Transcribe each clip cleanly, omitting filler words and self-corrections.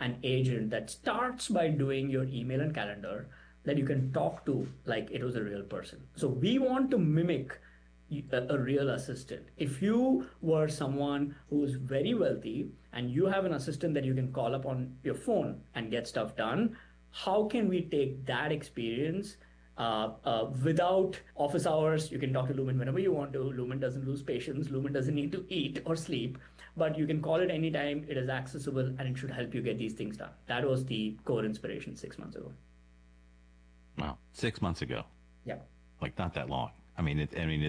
an agent that starts by doing your email and calendar that you can talk to like it was a real person. So we want to mimic a real assistant. If you were someone who's very wealthy and you have an assistant that you can call up on your phone and get stuff done, how can we take that experience without office hours? You can talk to Lumen whenever you want to. Lumen doesn't lose patience. Lumen doesn't need to eat or sleep, but you can call it anytime. It is accessible and it should help you get these things done. That was the core inspiration 6 months ago. Wow, 6 months ago, Yeah. like not that long. I mean,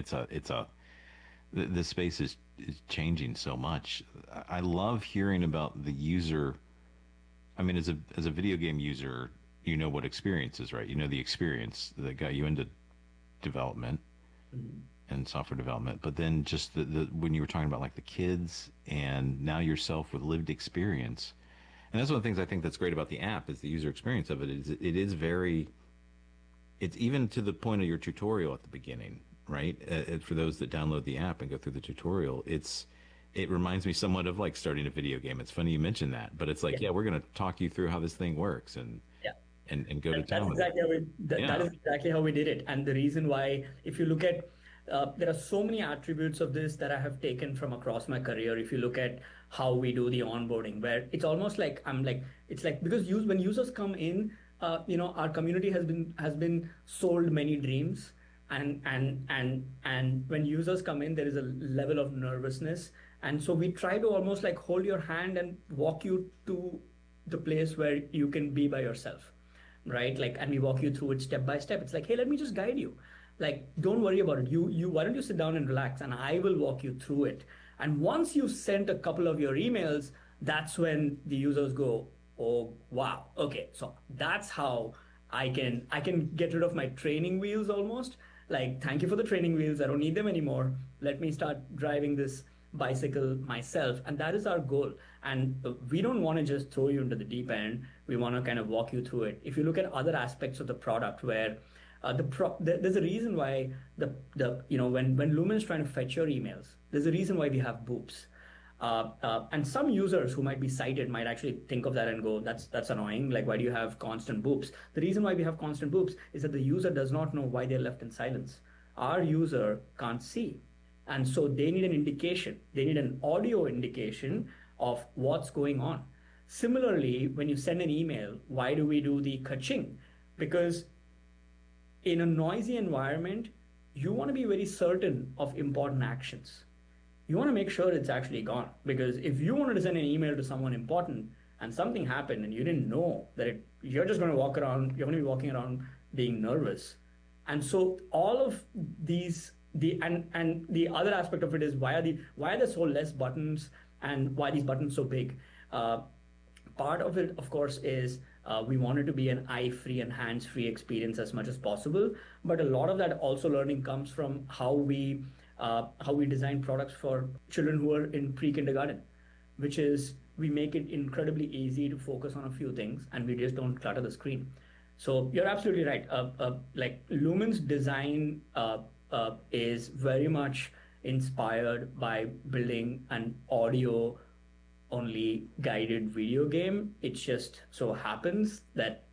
the space is changing so much. I love hearing about the user. I mean, as a video game user, you know what experience is, right? You know the experience that got you into development Mhm. and software development. But then just the when you were talking about like the kids and now yourself with lived experience, and that's one of the things I think that's great about the app is the user experience of it. It is very, it's even to the point of your tutorial at the beginning, right? For those that download the app and go through the tutorial, it reminds me somewhat of like starting a video game. It's funny you mentioned that, but it's like, Yeah. yeah, we're going to talk you through how this thing works Yeah. and go to That's town with it. exactly how that Yeah. is exactly how we did it. And the reason why, if you look at, there are so many attributes of this that I have taken from across my career. If you look at how we do the onboarding, where it's almost like I'm like it's like because when users come in, our community has been sold many dreams, and when users come in, there is a level of nervousness, and so we try to almost like hold your hand and walk you to the place where you can be by yourself, right? Like, and we walk you through it step by step. It's like, hey, let me just guide you. Like, don't worry about it. Why don't you sit down and relax, and I will walk you through it. And once you've sent a couple of your emails, that's when the users go, oh wow, okay, so that's how I can get rid of my training wheels almost. Like, thank you for the training wheels. I don't need them anymore. Let me start driving this bicycle myself. And that is our goal. And we don't want to just throw you into the deep end. We want to kind of walk you through it. If you look at other aspects of the product where there's a reason why when Lumen's trying to fetch your emails, there's a reason why we have boops. And some users who might be sighted might actually think of that and go, that's annoying. Like, why do you have constant boops? The reason why we have constant boops is that the user does not know why they're left in silence. Our user can't see. And so they need an indication. They need an audio indication of what's going on. Similarly, when you send an email, why do we do the kaching? Because in a noisy environment, you want to be very certain of important actions. You want to make sure it's actually gone. Because if you wanted to send an email to someone important and something happened and you didn't know that you're just going to walk around, you're going to be walking around being nervous. And so all of these, and the other aspect of it is why are there so less buttons and why these buttons so big? Part of it, of course, is we want it to be an eye-free and hands-free experience as much as possible. But a lot of that also learning comes from how we design products for children who are in pre-kindergarten, which is we make it incredibly easy to focus on a few things, and we just don't clutter the screen. So you're absolutely right. Like Lumen's design is very much inspired by building an audio only guided video game. It just so happens that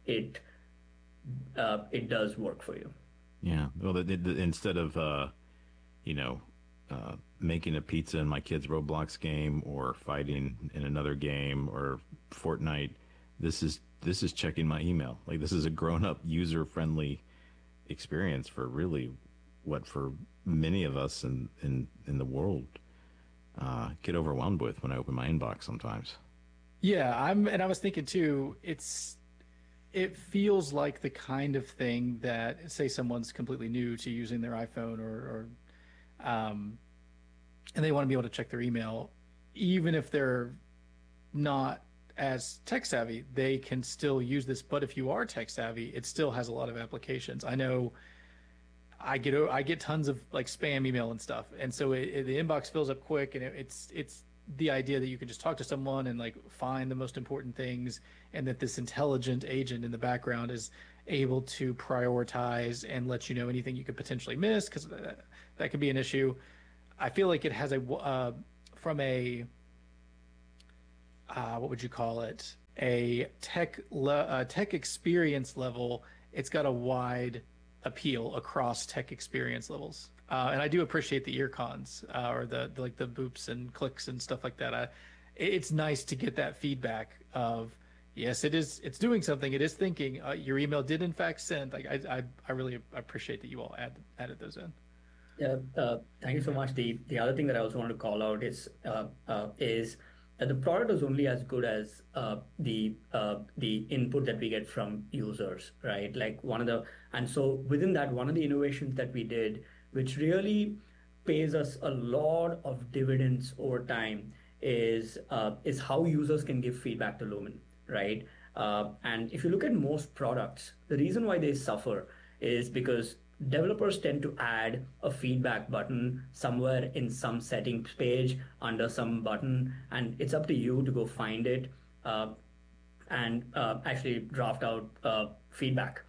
it does work for you. Yeah. Well, instead of you know, making a pizza in my kid's Roblox game or fighting in another game or Fortnite, this is checking my email. Like this is a grown-up user-friendly experience for really what for many of us in the world get overwhelmed with when I open my inbox sometimes. Yeah, and I was thinking too, it feels like the kind of thing that say someone's completely new to using their iPhone or and they want to be able to check their email, even if they're not as tech savvy, they can still use this. But if you are tech savvy, it still has a lot of applications. I know I get tons of like spam email and stuff, and so the inbox fills up quick, and it's the idea that you can just talk to someone and like find the most important things, and that this intelligent agent in the background is able to prioritize and let you know anything you could potentially miss because that could be an issue. I feel like it has from a what would you call it? tech experience level, it's got a wide appeal across tech experience levels. And I do appreciate the ear cons or the like the boops and clicks and stuff like that. It's nice to get that feedback of yes, it's doing something, it is thinking. Your email did in fact send. Like I really appreciate that you all added those in. Yeah, thank you so much. The other thing that I also want to call out is that the product is only as good as the input that we get from users, right? Like and so within that, one of the innovations that we did, which really pays us a lot of dividends over time, is how users can give feedback to Lumen, right? And if you look at most products, the reason why they suffer is because developers tend to add a feedback button somewhere in some settings page under some button, and it's up to you to go find it and actually draft out feedback.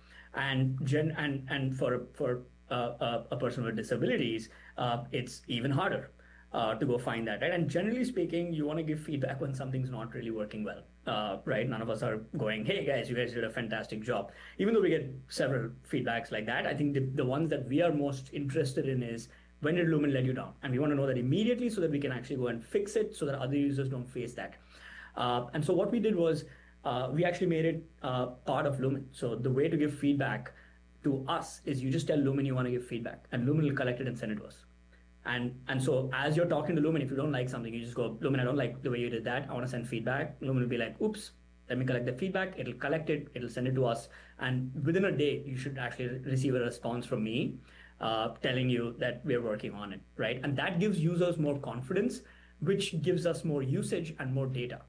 And for a person with disabilities, it's even harder to go find that, right? And generally speaking, you want to give feedback when something's not really working well, right? None of us are going, "Hey guys, you guys did a fantastic job." Even though we get several feedbacks like that, I think the ones that we are most interested in is when did Lumen let you down, and we want to know that immediately so that we can actually go and fix it so that other users don't face that. And so what we did was we actually made it part of Lumen. So the way to give feedback to us is you just tell Lumen you want to give feedback, and Lumen will collect it and send it to us. And so as you're talking to Lumen, if you don't like something, you just go, "Lumen, I don't like the way you did that. I want to send feedback." Lumen will be like, "Oops, let me collect the feedback." It'll collect it, it'll send it to us, and within a day, you should actually receive a response from me telling you that we're working on it, right? And that gives users more confidence, which gives us more usage and more data.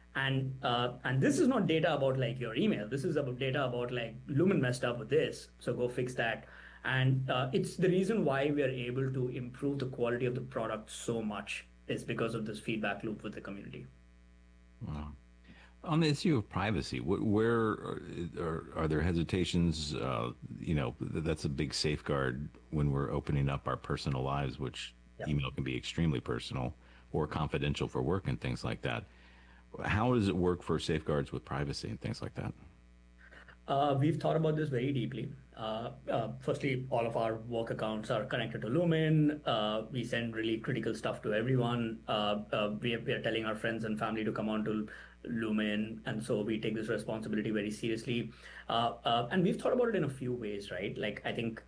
And this is not data about like your email. This is about data about like Lumen messed up with this, so go fix that. And it's the reason why we are able to improve the quality of the product so much is because of this feedback loop with the community. Wow. On the issue of privacy, where are there hesitations? That's a big safeguard when we're opening up our personal lives, which email can be extremely personal or confidential for work and things like that. How does it work for safeguards with privacy and things like that? We've thought about this very deeply. Firstly, all of our work accounts are connected to Lumen. We send really critical stuff to everyone. We are telling our friends and family to come on to Lumen, and so we take this responsibility very seriously. And we've thought about it in a few ways, right? Like I think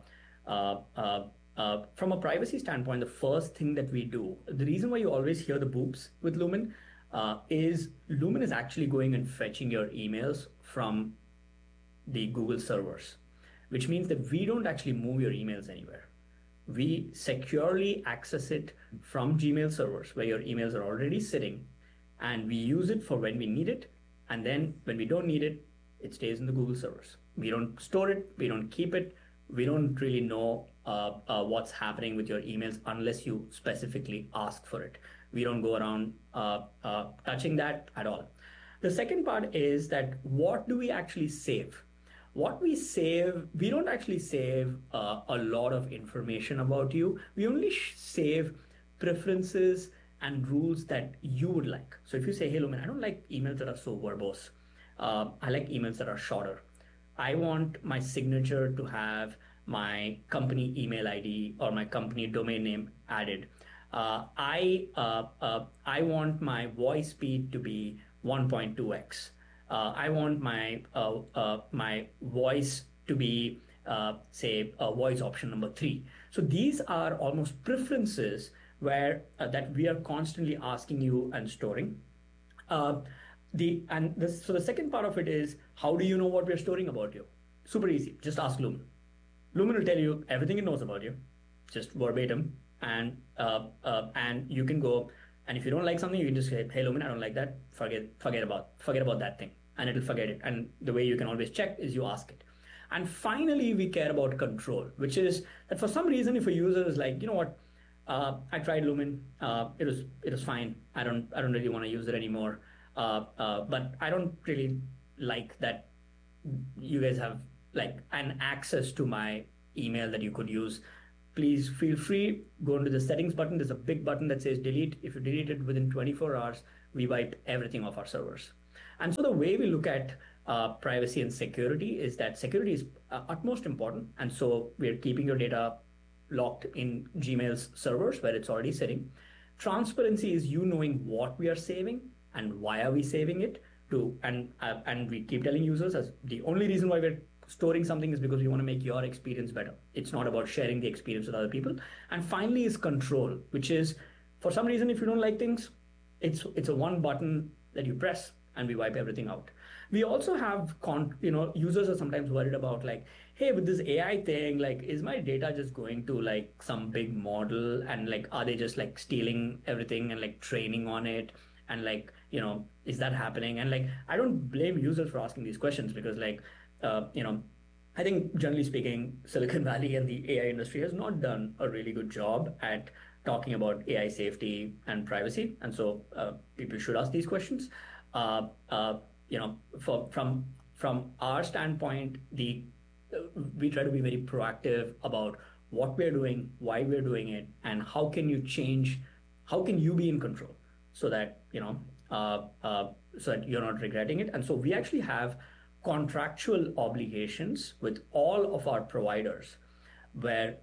from a privacy standpoint, the first thing that we do, the reason why you always hear the boops with Lumen is Lumen is actually going and fetching your emails from the Google servers, which means that we don't actually move your emails anywhere. We securely access it from Gmail servers where your emails are already sitting, and we use it for when we need it. And then when we don't need it, it stays in the Google servers. We don't store it, we don't keep it, we don't really know what's happening with your emails unless you specifically ask for it. We don't go around touching that at all. The second part is that what do we actually save? What we save, we don't actually save a lot of information about you. We only save preferences and rules that you would like. So if you say, "Hey, Lumen, I don't like emails that are so verbose. I like emails that are shorter. I want my signature to have my company email ID or my company domain name added. I want my voice speed to be 1.2x. I want my voice to be say voice option number 3." So these are almost preferences where that we are constantly asking you and storing. So the second part of it is, how do you know what we're storing about you? Super easy. Just ask Lumen. Lumen will tell you everything it knows about you, just verbatim, and you can go. And if you don't like something, you can just say, "Hey, Lumen, I don't like that. Forget about that thing," and it'll forget it. And the way you can always check is you ask it. And finally, we care about control, which is that for some reason, if a user is like, "You know what, I tried Lumen, it was fine. I don't really want to use it anymore. But I don't really like that you guys have like an access to my email that you could use. Please feel free, go into the settings button. There's a big button that says delete. If you delete it within 24 hours, we wipe everything off our servers." And so the way we look at privacy and security is that security is utmost important. And so we're keeping your data locked in Gmail's servers where it's already sitting. Transparency is you knowing what we are saving and why are we saving it to, and we keep telling users as the only reason why we're storing something is because we want to make your experience better. It's not about sharing the experience with other people. And finally is control, which is for some reason, if you don't like things, it's a one button that you press and we wipe everything out. We also have, users are sometimes worried about like, hey, with this AI thing, like, is my data just going to like some big model and like, are they just like stealing everything and like training on it? And like, is that happening? And like, I don't blame users for asking these questions because like, I think generally speaking, Silicon Valley and the AI industry has not done a really good job at talking about AI safety and privacy. And so people should ask these questions. Uh, uh, from our standpoint, we try to be very proactive about what we're doing, why we're doing it, and how can you be in control so that so that you're not regretting it. And so we actually have contractual obligations with all of our providers where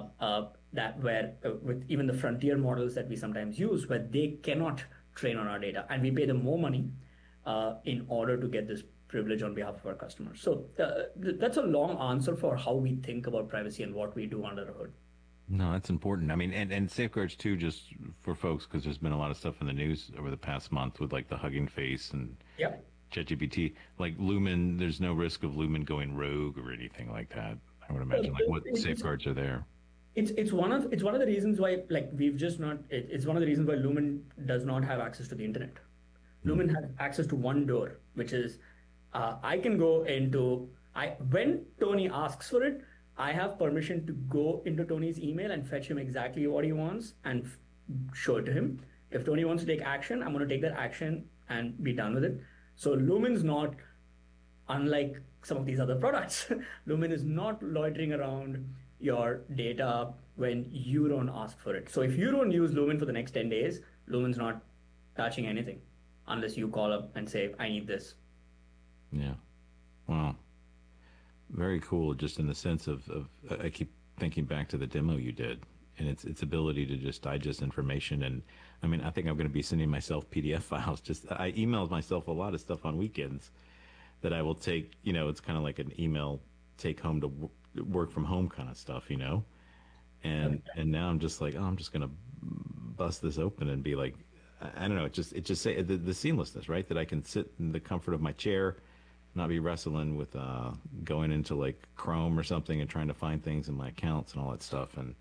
with even the frontier models that we sometimes use where they cannot train on our data and we pay them more money in order to get this privilege on behalf of our customers. So that's a long answer for how we think about privacy and what we do under the hood. No, that's important. I mean, and safeguards too, just for folks, because there's been a lot of stuff in the news over the past month with like the Hugging Face and Yeah. ChatGPT. Like Lumen, there's no risk of Lumen going rogue or anything like that. I would imagine. Like, what safeguards are there? It's one of the reasons why like we've just not it's one of the reasons why Lumen does not have access to the internet. Lumen has access to one door, which is I can go into when Tony asks for it, I have permission to go into Tony's email and fetch him exactly what he wants and show it to him. If Tony wants to take action, I'm going to take that action and be done with it. So Lumen's not unlike some of these other products. Lumen is not loitering around your data when you don't ask for it. So if you don't use Lumen for the next 10 days, Lumen's not touching anything unless you call up and say, I need this. Yeah. Wow. Very cool. Just in the sense of I keep thinking back to the demo you did and its ability to just digest information. And I mean, I think I'm going to be sending myself PDF files. I emailed myself a lot of stuff on weekends that I will take, it's kind of like an email take home to work from home kind of stuff, and now I'm just like, oh, I'm just going to bust this open and be like, I don't know. It just say the seamlessness, right? That I can sit in the comfort of my chair, not be wrestling with going into like Chrome or something and trying to find things in my accounts and all that stuff, and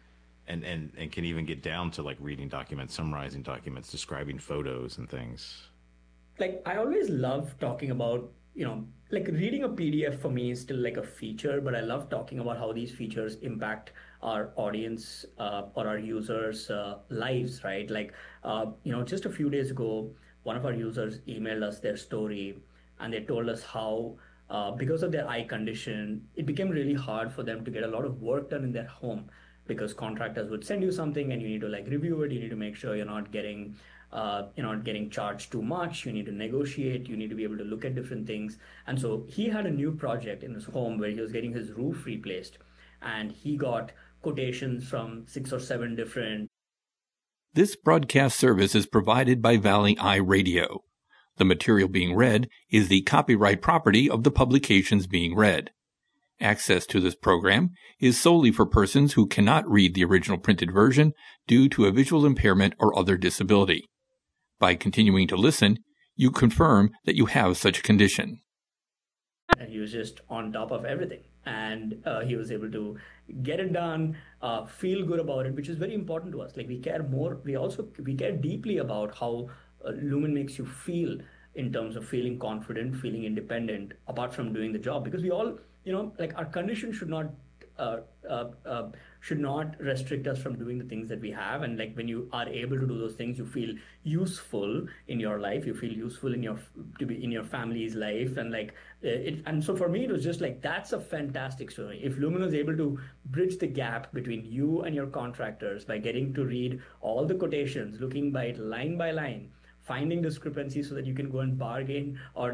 can even get down to like reading documents, summarizing documents, describing photos and things. Like I always love talking about, like reading a PDF for me is still like a feature, but I love talking about how these features impact our audience or our users' lives, right? Like, just a few days ago, one of our users emailed us their story and they told us how because of their eye condition, it became really hard for them to get a lot of work done in their home because contractors would send you something and you need to like review it. You need to make sure you're not getting charged too much. You need to negotiate. You need to be able to look at different things. And so he had a new project in his home where he was getting his roof replaced, and he got quotations from 6 or 7 different. This broadcast service is provided by Valley Eye Radio. The material being read is the copyright property of the publications being read. Access to this program is solely for persons who cannot read the original printed version due to a visual impairment or other disability. By continuing to listen, you confirm that you have such a condition. And he was just on top of everything. And he was able to get it done, feel good about it, which is very important to us. Like we care more. We care deeply about how Lumen makes you feel in terms of feeling confident, feeling independent, apart from doing the job. Because we all, like our condition should not restrict us from doing the things that we have. And like when you are able to do those things, you feel useful in your life. You feel useful in your family's life, and like and so for me, it was just like that's a fantastic story. If Lumen was able to bridge the gap between you and your contractors by getting to read all the quotations, looking by it line by line finding discrepancies so that you can go and bargain or